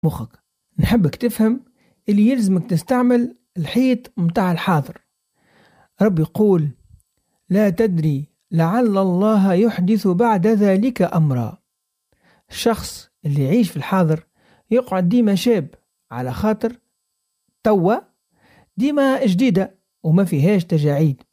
مخك. نحبك تفهم اللي يلزمك تستعمل الحيط متاع الحاضر. رب يقول: لا تدري لعل الله يحدث بعد ذلك أمرا. الشخص اللي يعيش في الحاضر يقعد ديما شاب، على خاطر توا ديما جديدة وما فيهاش تجاعيد.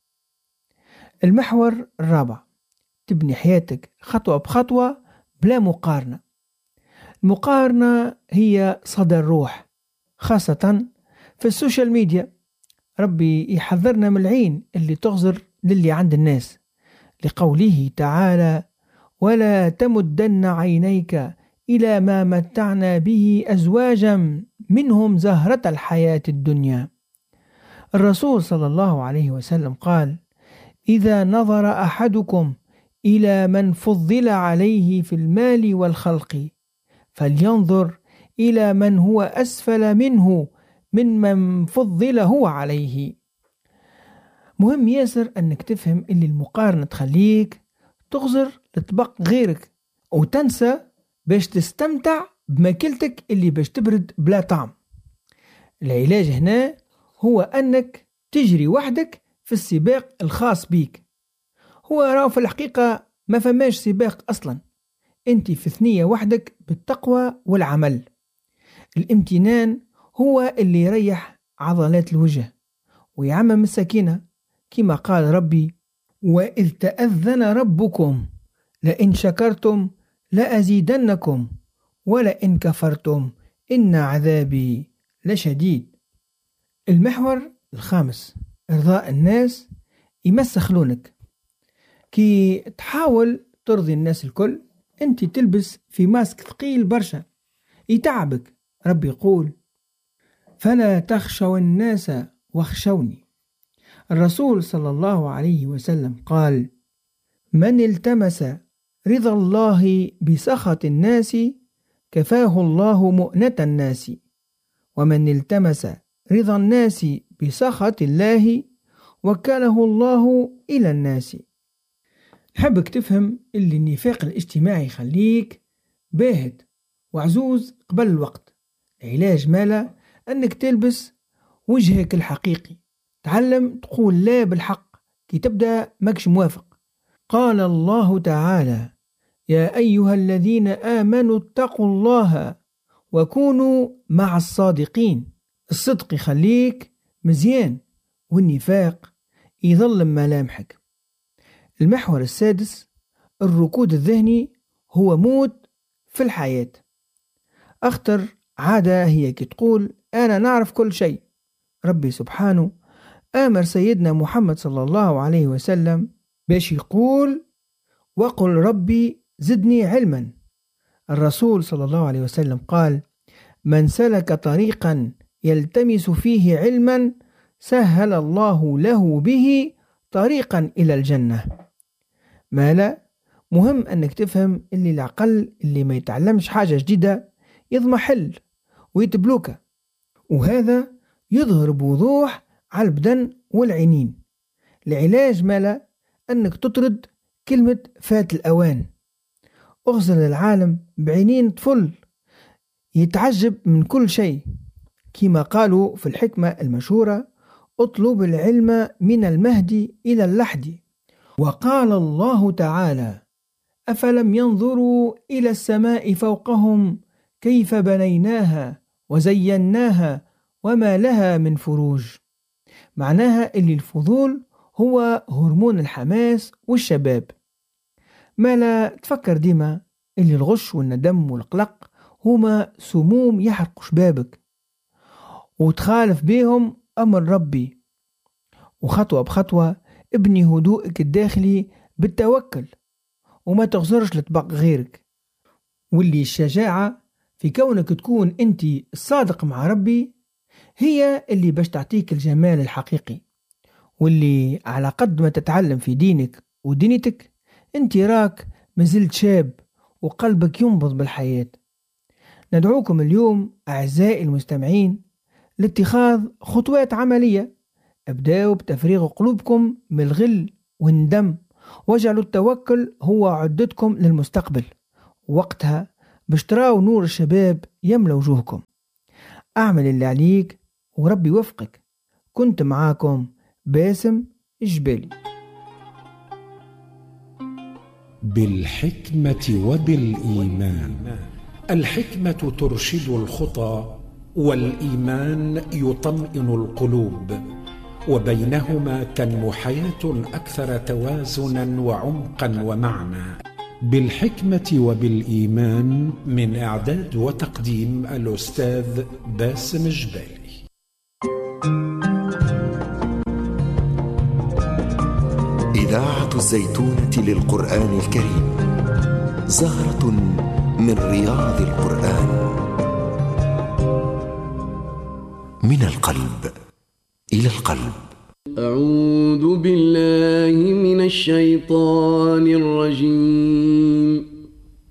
المحور الرابع: تبني حياتك خطوة بخطوة بلا مقارنة. المقارنة هي صدى الروح، خاصة في السوشيال ميديا. ربي يحذرنا من العين اللي تغزر للي عند الناس، لقوله تعالى: ولا تمدن عينيك إلى ما متعنا به أزواجا منهم زهرة الحياة الدنيا. الرسول صلى الله عليه وسلم قال: إذا نظر أحدكم إلى من فضل عليه في المال والخلق فلينظر إلى من هو أسفل منه من فضل هو عليه. مهم ياسر أنك تفهم اللي المقارنة تخليك تغزر لطبق غيرك وتنسى باش تستمتع بماكلتك اللي باش تبرد بلا طعم. العلاج هنا هو أنك تجري وحدك في السباق الخاص بيك. هو راه في الحقيقة ما فماش سباق أصلا، انت في ثنية وحدك بالتقوى والعمل. الامتنان هو اللي يريح عضلات الوجه ويعمم السكينة، كما قال ربي: وإذ تأذن ربكم لئن شكرتم لأزيدنكم ولئن كفرتم إن عذابي لشديد. المحور الخامس: إرضاء الناس يمسخلونك. كي تحاول ترضي الناس الكل انت تلبس في ماسك ثقيل برشا يتعبك. ربي يقول: فلا تخشوا الناس واخشوني. الرسول صلى الله عليه وسلم قال: من التمس رضا الله بسخط الناس كفاه الله مؤنة الناس، ومن التمس رضا الناس بسخط الله وكله الله إلى الناس. حبك تفهم اللي النفاق الاجتماعي يخليك باهت وعزوز قبل الوقت. العلاج ماله أنك تلبس وجهك الحقيقي، تعلم تقول لا بالحق كي تبدأ ماكش موافق. قال الله تعالى: يا أيها الذين آمنوا اتقوا الله وكونوا مع الصادقين. الصدق يخليك مزيان والنفاق يظل ملامحك. المحور السادس: الركود الذهني هو موت في الحياة. أخطر عادة هي كي تقول أنا نعرف كل شيء. ربي سبحانه آمر سيدنا محمد صلى الله عليه وسلم باش يقول: وقل ربي زدني علما. الرسول صلى الله عليه وسلم قال: من سلك طريقا يلتمس فيه علما سهل الله له به طريقا إلى الجنة. ما لا مهم أنك تفهم اللي العقل اللي ما يتعلمش حاجة جديدة يضمحل ويتبلوكا، وهذا يظهر بوضوح على البدن والعينين. العلاج مالا أنك تطرد كلمة فات الأوان. أغزل العالم بعينين طفل يتعجب من كل شيء، كما قالوا في الحكمة المشهورة: اطلب العلم من المهد إلى اللحد. وقال الله تعالى: أفلم ينظروا إلى السماء فوقهم كيف بنيناها وزيناها وما لها من فروج. معناها اللي الفضول هو هرمون الحماس والشباب. ما لا تفكر ديما اللي الغش والندم والقلق هما سموم يحرق شبابك، وتخالف بيهم أمر ربي. وخطوة بخطوة ابني هدوءك الداخلي بالتوكل، وما تغزرش لطبق غيرك. واللي الشجاعة في كونك تكون انت الصادق مع ربي هي اللي باش تعطيك الجمال الحقيقي. واللي على قد ما تتعلم في دينك ودنيتك انت راك مازلت شاب وقلبك ينبض بالحياة. ندعوكم اليوم أعزائي المستمعين لاتخاذ خطوات عملية. ابدأوا بتفريغ قلوبكم من الغل والندم، واجعلوا التوكل هو عدتكم للمستقبل. وقتها باش تراو نور الشباب يملى وجوهكم. اعمل اللي عليك وربي يوفقك. كنت معاكم باسم الجبالي. بالحكمة وبالإيمان. الحكمة ترشد الخطى، والإيمان يطمئن القلوب، وبينهما تنمو حياة أكثر توازنا وعمقا ومعنى. بالحكمة وبالإيمان، من إعداد وتقديم الأستاذ باسم الجبالي. إذاعة الزيتونة للقرآن الكريم، زهرة من رياض القرآن. من القلب إلى القلب. أعوذ بالله من الشيطان الرجيم.